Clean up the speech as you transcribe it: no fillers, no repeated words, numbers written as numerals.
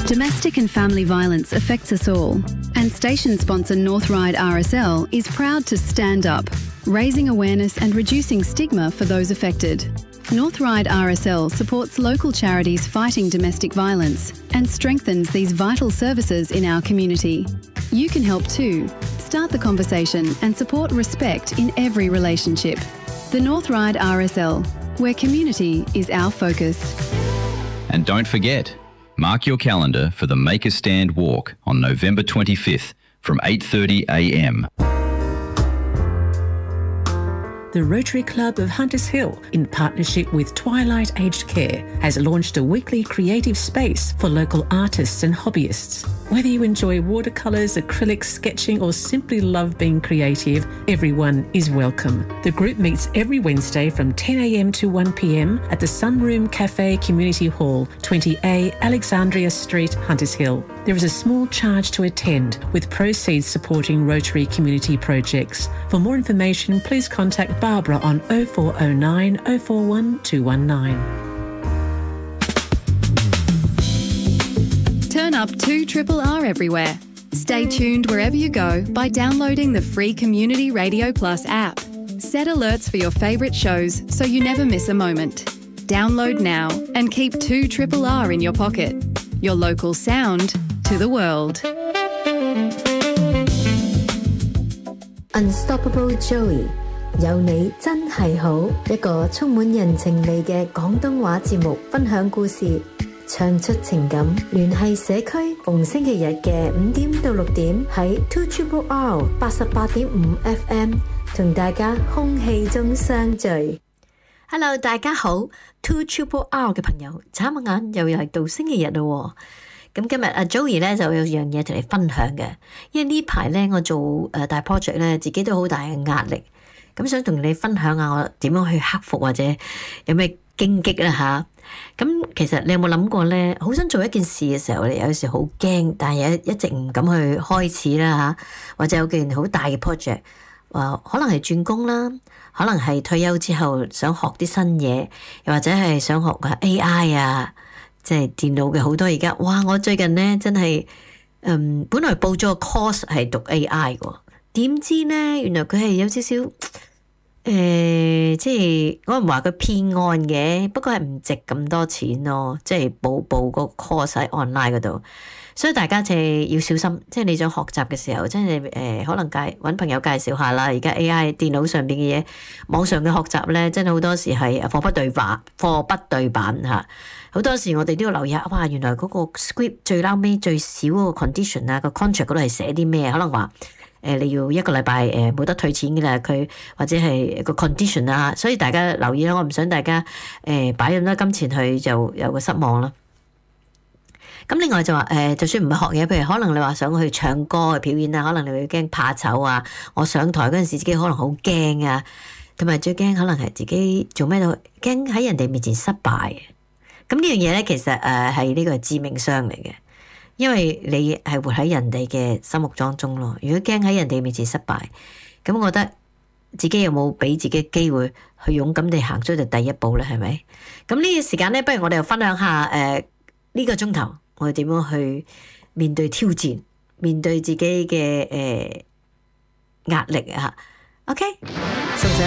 Domestic and family violence affects us all, and station sponsor North Ryde RSL is proud to stand up, raising awareness and reducing stigma for those affected. North Ryde RSL supports local charities fighting domestic violence and strengthens these vital services in our community. You can help too. Start the conversation and support respect in every relationship. The North Ryde RSL, where community is our focus. And don't forget, mark your calendar for the Make a Stand walk on November 25th from 8:30 a.m. The Rotary Club of Hunters Hill, in partnership with Twilight Aged Care, has launched a weekly creative space for local artists and hobbyists. Whether you enjoy watercolours, acrylics, sketching or simply love being creative, everyone is welcome. The group meets every Wednesday from 10 a.m. to 1 p.m. at the Sunroom Cafe Community Hall, 20A Alexandria Street, Hunters Hill. There is a small charge to attend, with proceeds supporting Rotary community projects. For more information, please contact Barbara on 0409 041 219. Turn up 2RRR everywhere. Stay tuned wherever you go by downloading the free Community Radio Plus app. Set alerts for your favourite shows so you never miss a moment. Download now and keep 2RRR in your pocket. Your local sound to the world. Unstoppable Joey， 有你真係好，一個充滿人情味嘅廣東話節目，分享故事，唱出情感，聯繫社區。逢星期日嘅5點到6點喺 2RRR 88.5 FM 同大家空氣中相聚。Hello， 大家好 ，2RRR 嘅朋友，眨下眼又係到星期日咯。咁今日阿 Joey 咧就有樣嘢同你分享嘅，因為呢排咧我做大 project 咧，自己都好大嘅壓力，咁想同你分享下我點樣去克服或者有咩荊棘啦吓。咁其實你有冇諗過咧？好想做一件事嘅時候，你有時好驚，但係一直唔敢去開始啦吓，或者有件好大嘅 project， 可能係轉工啦，可能係退休之後想學啲新嘢，又或者係想學個 AI 啊。即係電腦嘅好多而家，哇！我最近咧真係，本來報咗個 course 係讀 AI 嘅，點知咧原來佢係有少少，即係我唔話佢騙案嘅，不過係唔值咁多錢咯，即係報個 course 喺 online 嗰度，所以大家就係要小心，即係你想學習嘅時候，真係可能揾朋友介紹下啦。而家 AI 電腦上邊嘅嘢，網上嘅學習咧，真係好多時係貨不對版嚇。好多時我哋都要留意下，哇！原來嗰個 script 最撈尾最少嗰個 condition 啊，個 contract 嗰度係寫啲咩？可能話你要1個禮拜冇得退錢嘅啦，佢或者係個 condition 啊，所以大家留意啦，我唔想大家擺咁多金錢去就有個失望啦。咁另外就話就算唔係學嘢，譬如可能你話想去唱歌去表演啊，可能你會驚怕醜啊，我上台嗰陣時自己可能好驚啊，同埋最驚可能係自己做咩都驚喺人哋面前失敗。咁呢樣嘢咧，其實係呢個係致命傷嚟嘅，因為你係活喺人哋嘅心目當中咯。如果驚喺人哋面前失敗，咁我覺得自己有冇俾自己機會去勇敢地行出嚟第一步咧？係咪？咁呢個時間咧，不如我哋又分享下呢個鐘頭我哋點樣去面對挑戰，面對自己嘅壓力啊！OK，送上